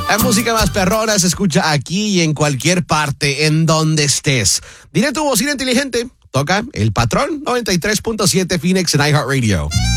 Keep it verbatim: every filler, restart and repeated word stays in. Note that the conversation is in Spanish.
La música más perrona se escucha aquí y en cualquier parte, en donde estés. Dile tu bocina inteligente. Toca El Patrón noventa y tres punto siete Phoenix en iHeartRadio.